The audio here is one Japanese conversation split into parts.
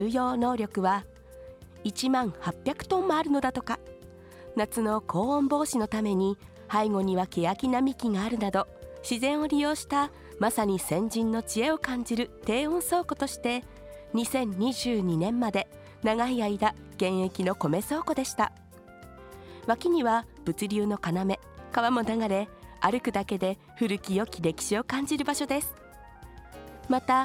重要能力は1万800トンもあるのだとか。夏の高温防止のために背後には欅並木があるなど、自然を利用したまさに先人の知恵を感じる低温倉庫として2022年まで長い間現役の米倉庫でした。脇には物流の要、川も流れ、歩くだけで古き良き歴史を感じる場所です。また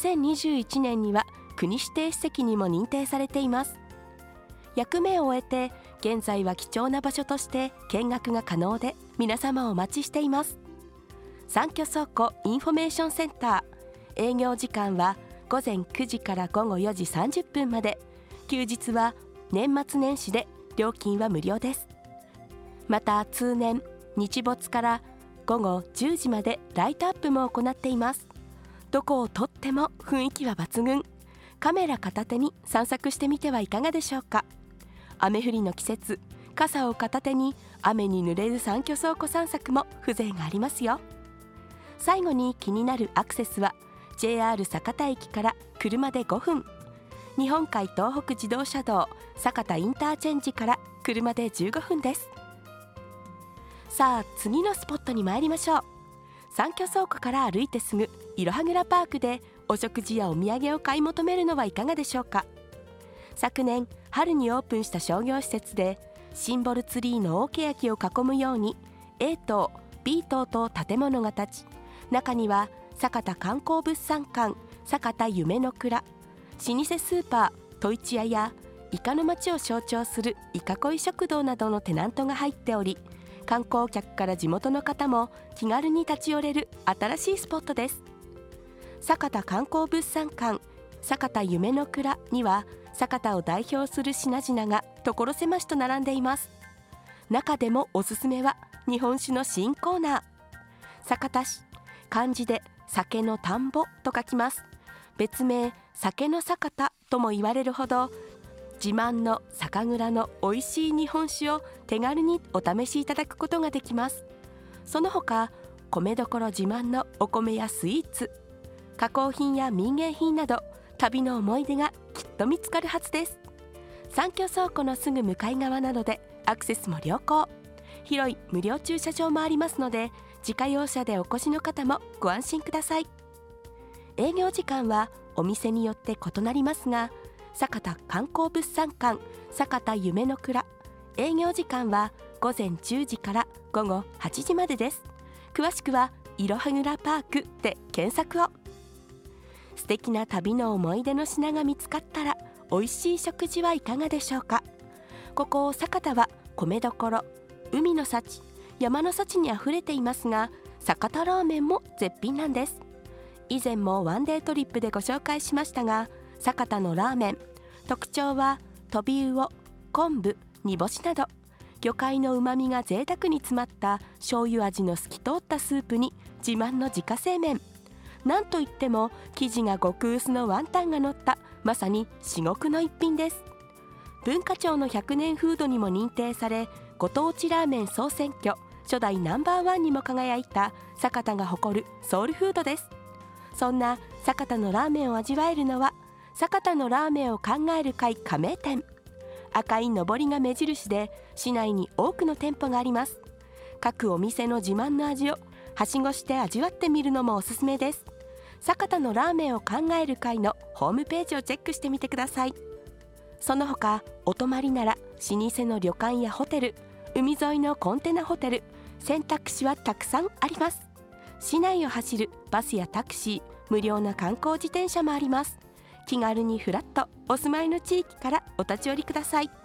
2021年には国指定史跡にも認定されています。役目を終えて現在は貴重な場所として見学が可能で、皆様をお待ちしています。三居倉庫インフォメーションセンター、営業時間は午前9時から午後4時30分まで、休日は年末年始で料金は無料です。また通年日没から午後10時までライトアップも行っています。どこをとっても雰囲気は抜群。カメラ片手に散策してみてはいかがでしょうか。雨降りの季節、傘を片手に雨に濡れる三居倉庫散策も風情がありますよ。最後に気になるアクセスは JR 酒田駅から車で5分、日本海東北自動車道酒田インターチェンジから車で15分です。さあ次のスポットに参りましょう。三居倉庫から歩いてすぐいろはぐらパークでお食事やお土産を買い求めるのはいかがでしょうか。昨年春にオープンした商業施設でシンボルツリーの大ケヤキを囲むように A 棟 B 棟と建物が建ち、中には酒田観光物産館、酒田夢の蔵、老舗スーパートイチ屋やイカの町を象徴するイカ恋食堂などのテナントが入っており、観光客から地元の方も気軽に立ち寄れる新しいスポットです。酒田観光物産館、酒田夢の蔵には酒田を代表する品々が所狭しと並んでいます。中でもおすすめは日本酒の新コーナー。酒田市、漢字で酒の田んぼと書きます。別名酒の酒田とも言われるほど、自慢の酒蔵の美味しい日本酒を手軽にお試しいただくことができます。その他米どころ自慢のお米やスイーツ、加工品や民芸品など旅の思い出がきっと見つかるはずです。三居倉庫のすぐ向かい側なのでアクセスも良好、広い無料駐車場もありますので、自家用車でお越しの方もご安心ください。営業時間はお店によって異なりますが、酒田観光物産館、酒田夢の蔵、営業時間は午前10時から午後8時までです。詳しくはいろはぐらパークで検索を。素敵な旅の思い出の品が見つかったら美味しい食事はいかがでしょうか。ここ酒田は米どころ、海の幸、山の幸にあふれていますが、酒田ラーメンも絶品なんです。以前もワンデートリップでご紹介しましたが、酒田のラーメン、特徴はトビウオ、昆布、煮干しなど魚介のうまみが贅沢に詰まった醤油味の透き通ったスープに自慢の自家製麺、なんといっても生地が極薄のワンタンが乗ったまさに至極の一品です。文化庁の100年フードにも認定され、ご当地ラーメン総選挙初代ナンバーワンにも輝いた酒田が誇るソウルフードです。そんな酒田のラーメンを味わえるのは酒田のラーメンを考える会加盟店、赤いのぼりが目印で市内に多くの店舗があります。各お店の自慢の味をはしごして味わってみるのもおすすめです。酒田のラーメンを考える会のホームページをチェックしてみてください。その他お泊まりなら老舗の旅館やホテル、海沿いのコンテナホテル、選択肢はたくさんあります。市内を走るバスやタクシー、無料の観光自転車もあります。気軽にフラッとお住まいの地域からお立ち寄りください。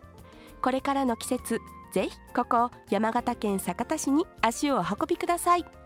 これからの季節、ぜひここ山形県酒田市に足をお運びください。